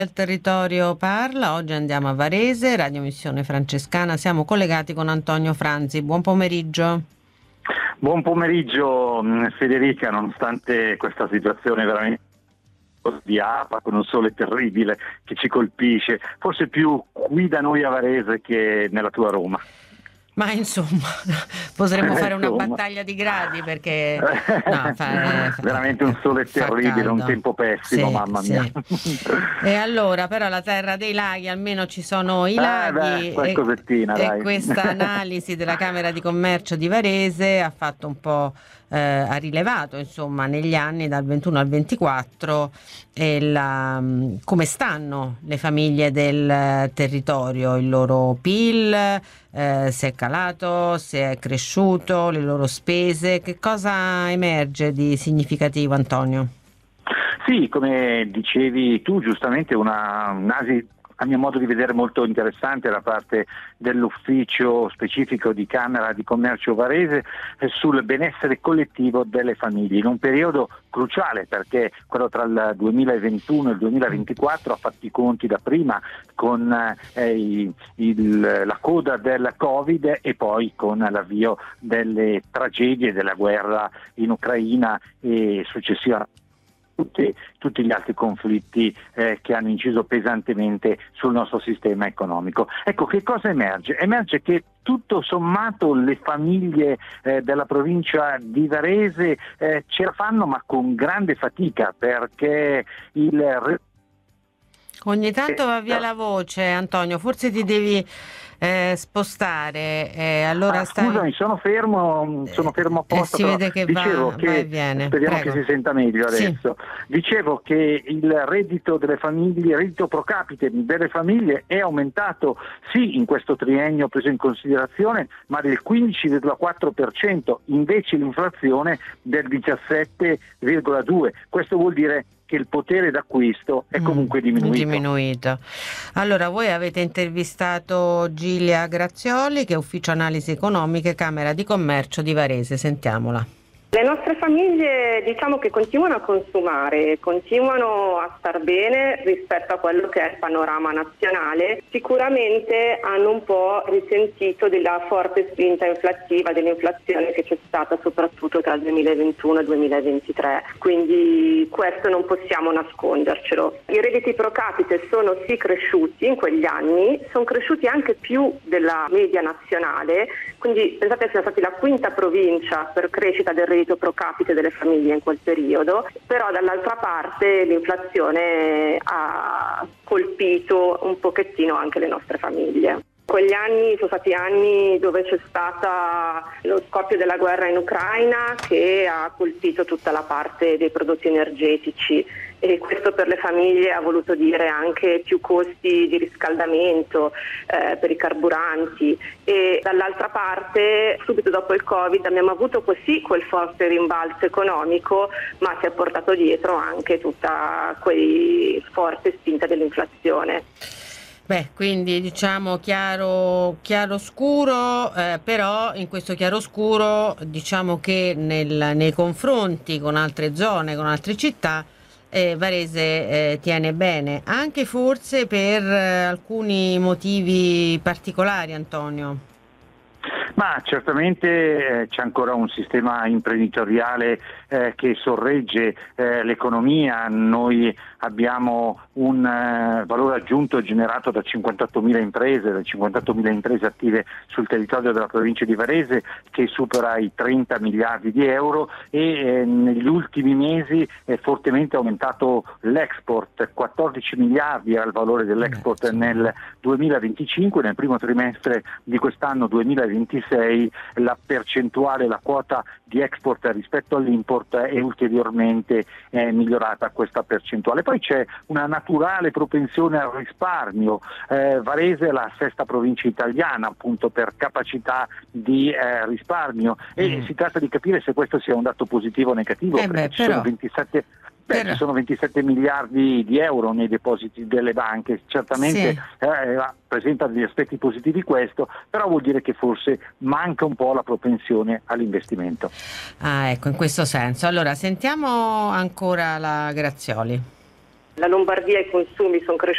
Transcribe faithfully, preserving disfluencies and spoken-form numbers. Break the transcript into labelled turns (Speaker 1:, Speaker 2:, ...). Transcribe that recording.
Speaker 1: Il territorio parla, oggi andiamo a Varese, Radio Missione Francescana, siamo collegati con Antonio Franzi, buon pomeriggio.
Speaker 2: Buon pomeriggio Federica, nonostante questa situazione veramente di afa con un sole terribile che ci colpisce, forse più qui da noi a Varese che nella tua Roma.
Speaker 1: Ma insomma, potremmo fare una
Speaker 2: Insomma.
Speaker 1: battaglia di gradi perché no, fa, fa,
Speaker 2: veramente un sole terribile,
Speaker 1: caldo.
Speaker 2: Un tempo pessimo,
Speaker 1: sì,
Speaker 2: mamma
Speaker 1: sì.
Speaker 2: mia.
Speaker 1: E allora, però la terra dei laghi, almeno ci sono i
Speaker 2: Eh
Speaker 1: laghi
Speaker 2: beh, qualcosettina,
Speaker 1: e, e
Speaker 2: dai.
Speaker 1: questa analisi della Camera di Commercio di Varese ha fatto un po', eh, ha rilevato insomma negli anni dal ventuno al ventiquattro e la, come stanno le famiglie del territorio, il loro P I L, eh, se è calato, se è cresciuto, le loro spese, che cosa emerge di significativo, Antonio?
Speaker 2: Sì, come dicevi tu, giustamente una un'asi a mio modo di vedere molto interessante da parte dell'ufficio specifico di Camera di Commercio Varese sul benessere collettivo delle famiglie, in un periodo cruciale perché quello tra il duemilaventuno e il duemilaventiquattro ha fatto i conti da prima con eh, il, la coda del Covid e poi con l'avvio delle tragedie della guerra in Ucraina e successivamente Tutti, tutti gli altri conflitti eh, che hanno inciso pesantemente sul nostro sistema economico. Ecco, che cosa emerge? Emerge che tutto sommato le famiglie eh, della provincia di Varese eh, ce la fanno, ma con grande fatica, perché il...
Speaker 1: Ogni tanto va via la voce, Antonio, forse ti devi eh, spostare. Eh, allora
Speaker 2: ah,
Speaker 1: stai...
Speaker 2: Scusami, sono fermo, sono fermo apposta.
Speaker 1: Eh, si
Speaker 2: però
Speaker 1: vede che
Speaker 2: dicevo
Speaker 1: va,
Speaker 2: che,
Speaker 1: va e viene.
Speaker 2: speriamo
Speaker 1: Prego.
Speaker 2: che si senta meglio adesso.
Speaker 1: Sì.
Speaker 2: Dicevo che il reddito delle famiglie, il reddito pro capite delle famiglie è aumentato sì in questo triennio preso in considerazione, ma del quindici virgola quattro per cento, invece l'inflazione del diciassette virgola due per cento. Questo vuol dire che il potere d'acquisto è comunque diminuito.
Speaker 1: Mm, diminuito. Allora, voi avete intervistato Gilia Grazioli, che è Ufficio Analisi Economiche, Camera di Commercio di Varese. Sentiamola.
Speaker 3: Le nostre famiglie diciamo che continuano a consumare, continuano a star bene rispetto a quello che è il panorama nazionale. Sicuramente hanno un po' risentito della forte spinta inflattiva, dell'inflazione che c'è stata soprattutto tra il duemilaventuno e il duemilaventitré, quindi questo non possiamo nascondercelo. I redditi pro capite sono sì cresciuti in quegli anni, sono cresciuti anche più della media nazionale, quindi pensate che siamo stati la quinta provincia per crescita del reddito pro capite delle famiglie in quel periodo, però dall'altra parte l'inflazione ha colpito un pochettino anche le nostre famiglie. Quegli anni sono stati anni dove c'è stato lo scoppio della guerra in Ucraina che ha colpito tutta la parte dei prodotti energetici e questo per le famiglie ha voluto dire anche più costi di riscaldamento eh, per i carburanti e dall'altra parte subito dopo il Covid abbiamo avuto così quel forte rimbalzo economico ma si è portato dietro anche tutta quel forte spinta dell'inflazione.
Speaker 1: Beh, quindi diciamo chiaro, chiaro scuro, eh, però in questo chiaro scuro diciamo che nel, nei confronti con altre zone, con altre città, eh, Varese eh, tiene bene, anche forse per eh, alcuni motivi particolari, Antonio.
Speaker 2: Ma certamente eh, c'è ancora un sistema imprenditoriale eh, che sorregge eh, l'economia. Noi abbiamo un eh, valore aggiunto generato da cinquantottomila imprese, da cinquantottomila imprese attive sul territorio della provincia di Varese che supera i trenta miliardi di euro e eh, negli ultimi mesi è fortemente aumentato l'export, quattordici miliardi era il valore dell'export nel duemilaventicinque, nel primo trimestre di quest'anno duemilaventisei la percentuale, la quota di export rispetto all'import è ulteriormente eh, migliorata questa percentuale. Poi c'è una naturale propensione al risparmio. Eh, Varese è la sesta provincia italiana appunto per capacità di eh, risparmio e mm. si tratta di capire se questo sia un dato positivo o negativo,
Speaker 1: eh
Speaker 2: perché
Speaker 1: beh,
Speaker 2: ci
Speaker 1: però...
Speaker 2: sono ventisette Beh, ci sono ventisette miliardi di euro nei depositi delle banche, certamente sì. eh, presenta degli aspetti positivi questo, però vuol dire che forse manca un po' la propensione all'investimento.
Speaker 1: Ah, ecco, in questo senso. Allora, sentiamo ancora la Grazioli.
Speaker 3: La Lombardia i consumi sono cresciuti